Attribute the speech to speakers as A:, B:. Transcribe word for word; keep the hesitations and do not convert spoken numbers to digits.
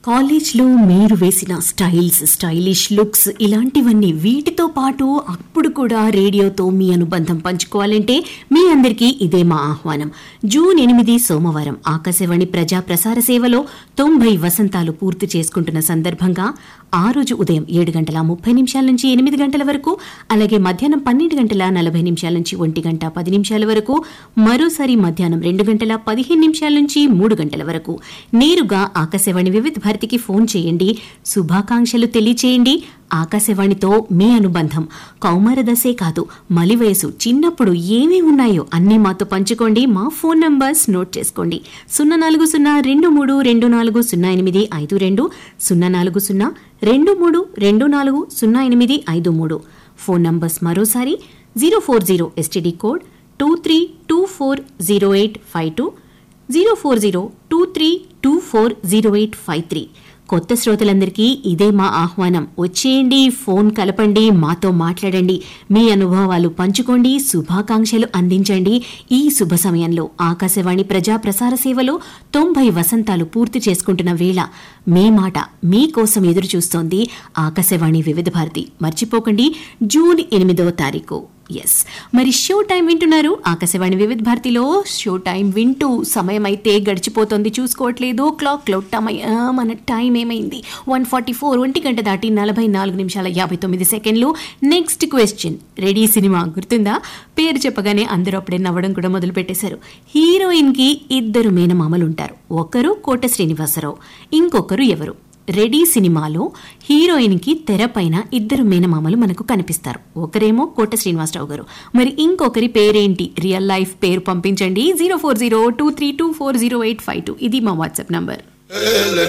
A: కాలేజ్లో మీరు వేసిన స్టైల్స్, స్టైలిష్ లుక్స్ ఇలాంటివన్నీ వీటితో పాటు అప్పుడు కూడా రేడియోతో మీ అనుబంధం పంచుకోవాలంటే మీ అందరికీ ఇదే మా ఆహ్వానం. జూన్ ఎనిమిది సోమవారం ఆకాశవాణి ప్రజా ప్రసార సేవలో తొంభై వసంతాలు పూర్తి చేసుకుంటున్న సందర్భంగా ఆ రోజు ఉదయం ఏడు గంటల ముప్పై నిమిషాల నుంచి ఎనిమిది గంటల వరకు, అలాగే మధ్యాహ్నం పన్నెండు గంటల నలభై నిమిషాల నుంచి ఒంటి గంట పది నిమిషాల వరకు, మరోసారి మధ్యాహ్నం రెండు గంటల పదిహేను నిమిషాల నుంచి మూడు గంటల వరకు నేరుగా ఆకాశవాణి వివిధ భారతికి ఫోన్ చేయండి, శుభాకాంక్షలు తెలియచేయండి. ఆకాశవాణితో మీ అనుబంధం కౌమార దశే కాదు, మలి వయసు, చిన్నప్పుడు ఏమేమి ఉన్నాయో అన్నీ మాతో పంచుకోండి. మా ఫోన్ నంబర్స్ నోట్ చేసుకోండి. సున్నా నాలుగు సున్నా రెండు మూడు రెండు నాలుగు సున్నా ఎనిమిది ఐదు రెండు, సున్నా నాలుగు సున్నా రెండు మూడు రెండు నాలుగు సున్నా ఎనిమిది ఐదు మూడు. ఫోన్ నంబర్స్ మరోసారి zero four zero STD code two three two four zero eight five two, zero four zero two three two four zero eight five three. కొత్త శ్రోతలందరికీ ఇదే మా ఆహ్వానం. వచ్చేయండి, ఫోన్ కలపండి, మాతో మాట్లాడండి, మీ అనుభవాలు పంచుకోండి, శుభాకాంక్షలు అందించండి. ఈ శుభ సమయంలో ఆకాశవాణి ప్రజా ప్రసార సేవలో తొంభై వసంతాలు పూర్తి చేసుకుంటున్న వేళ మీ మాట మీకోసం ఎదురు చూస్తోంది ఆకాశవాణి వివిధ భారతి. మర్చిపోకండి, జూన్ ఎనిమిదవ తారీఖు. ఎస్, మరి షో టైం వింటున్నారు ఆకాశవాణి వివిధ భారతిలో. షో టైం వింటూ సమయం అయితే గడిచిపోతుంది, చూసుకోవట్లేదు. క్లాక్ లో మన టైం ఏమైంది? వన్ ఫార్టీ ఫోర్ ఒంటి గంట దాటి నలభై నాలుగు నిమిషాల యాభై తొమ్మిది సెకండ్లు. నెక్స్ట్ క్వశ్చన్, రెడీ సినిమా గుర్తుందా? పేరు చెప్పగానే అందరూ అప్పుడే నవ్వడం కూడా మొదలు పెట్టేశారు. హీరోయిన్ కి ఇద్దరు మేనమామలు ఉంటారు. ఒకరు కోట శ్రీనివాసరావు, ఇంకొకరు ఎవరు? రెడీ సినిమాలో హీరోయిన్ కి తెరపైన ఇద్దరు మేనమామలు మనకు కనిపిస్తారు. ఒకరేమో కోట శ్రీనివాసరావు గారు, మరి ఇంకొకరి పేరేంటి? రియల్ లైఫ్ పేరు పంపించండి. Zero four zero two three two four zero eight five two ఇది మా వాట్సాప్ నంబర్.